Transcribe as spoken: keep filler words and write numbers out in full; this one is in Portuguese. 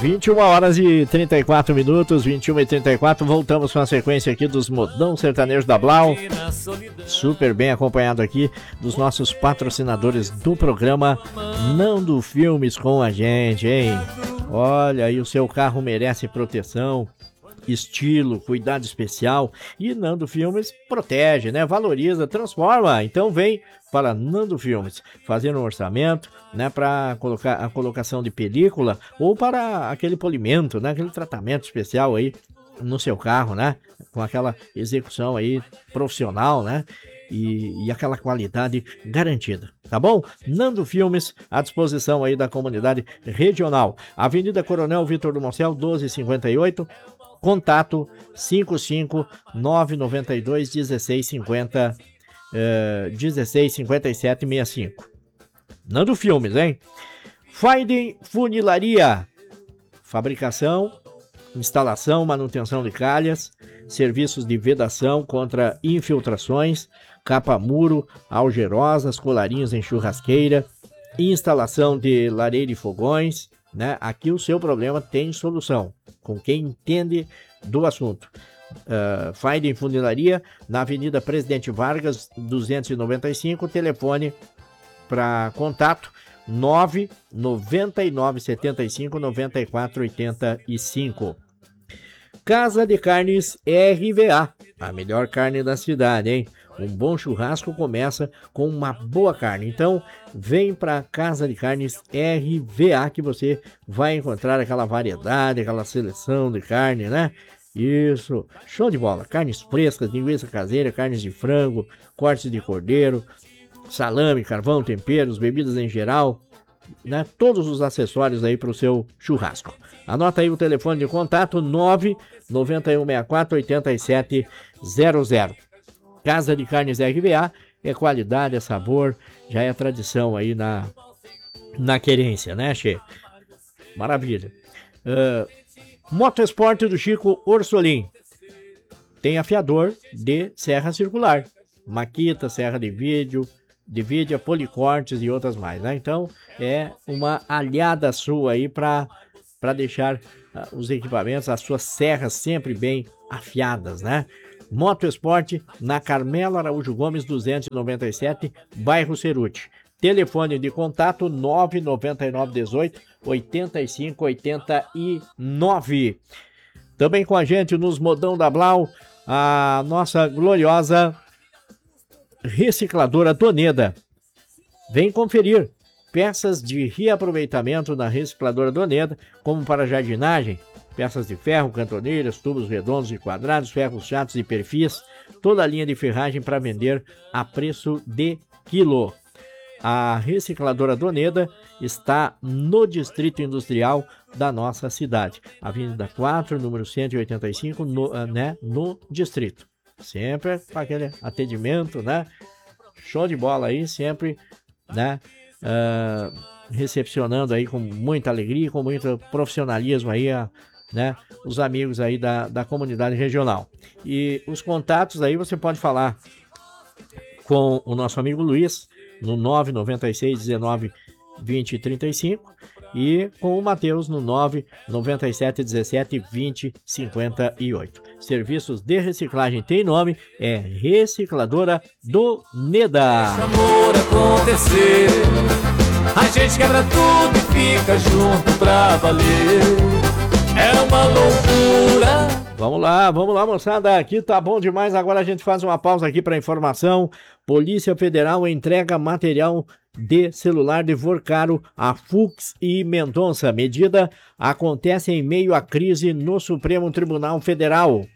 vinte e uma horas e trinta e quatro minutos, vinte e uma e trinta e quatro, voltamos com a sequência aqui dos Modão Sertanejo da Blau, super bem acompanhado aqui dos nossos patrocinadores do programa Nando Filmes com a gente, hein? Olha aí, o seu carro merece proteção, estilo, cuidado especial, e Nando Filmes protege, né? Valoriza, transforma. Então vem para Nando Filmes fazer um orçamento, né, para colocar a colocação de película ou para aquele polimento, né, aquele tratamento especial aí no seu carro, né, com aquela execução aí profissional, né? E, e aquela qualidade garantida, tá bom? Nando Filmes, à disposição aí da comunidade regional. Avenida Coronel Vitor do Moncel, doze cinquenta e oito, contato cinco cinco nove nove dois um seis cinco zero, uh, um seis cinco sete seis cinco. Nando Filmes, hein? Faiden Funilaria, fabricação, instalação, manutenção de calhas, serviços de vedação contra infiltrações, capa-muro, algerosas, colarinhos em churrasqueira, instalação de lareira e fogões, né? Aqui o seu problema tem solução, com quem entende do assunto. Uh, Faiden Funilaria, na Avenida Presidente Vargas, duzentos e noventa e cinco, telefone para contato nove nove nove sete cinco nove quatro oito cinco. Casa de Carnes R V A, a melhor carne da cidade, hein? Um bom churrasco começa com uma boa carne. Então, vem para Casa de Carnes R V A que você vai encontrar aquela variedade, aquela seleção de carne, né? Isso, show de bola. Carnes frescas, linguiça caseira, carnes de frango, cortes de cordeiro, salame, carvão, temperos, bebidas em geral, né? Todos os acessórios aí para o seu churrasco. Anota aí o telefone de contato nove nove um seis quatro oito sete zero zero. Casa de Carnes R V A é qualidade, é sabor, já é tradição aí na, na querência, né, Che? Maravilha. Uh, Motoesporte do Chico Orsolim. Tem afiador de serra circular, maquita, serra de vídeo, de vídeo, policortes e outras mais, né? Então é uma aliada sua aí para para deixar uh, os equipamentos, as suas serras sempre bem afiadas, né? Motoesporte na Carmelo Araújo Gomes duzentos e noventa e sete, bairro Ceruti. Telefone de contato nove nove nove um oito oito cinco oito nove. Também com a gente nos Modão da Blau, a nossa gloriosa recicladora Doneda. Vem conferir peças de reaproveitamento na recicladora Doneda, como para jardinagem, peças de ferro, cantoneiras, tubos redondos e quadrados, ferros chatos e perfis, toda a linha de ferragem para vender a preço de quilo. A recicladora Doneda está no Distrito Industrial da nossa cidade, Avenida quatro, número cento e oitenta e cinco, no, né, no Distrito. Sempre com aquele atendimento, né? Show de bola aí, sempre, né? Uh, recepcionando aí com muita alegria, com muito profissionalismo aí, a, né? Os amigos aí da, da comunidade regional. E os contatos aí você pode falar com o nosso amigo Luiz no nove nove seis dezenove vinte trinta e cinco e com o Matheus no nove nove sete dezessete vinte cinquenta e oito. Serviços de reciclagem tem nome, é Recicladora Doneda. Deixa amor acontecer, a gente quebra tudo e fica junto pra valer. É uma loucura. Vamos lá, vamos lá, moçada, aqui tá bom demais. Agora a gente faz uma pausa aqui para informação. Polícia Federal entrega material de celular de Vorcaro a Fux e Mendonça. Medida acontece em meio à crise no Supremo Tribunal Federal.